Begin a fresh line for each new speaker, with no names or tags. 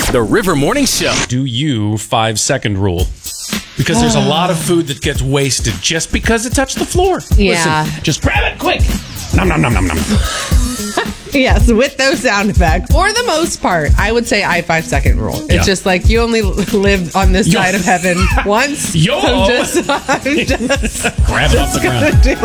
The River Morning Show.
Do you 5-second rule? Because there's a lot of food that gets wasted just because it touched the floor.
Yeah.
Listen, just grab it quick. Nom, nom, nom, nom, nom.
Yes, with those sound effects. For the most part, I would say 5-second rule. It's just like you only live on this side of heaven once.
YOLO.
I'm just
Grab it off the ground.
do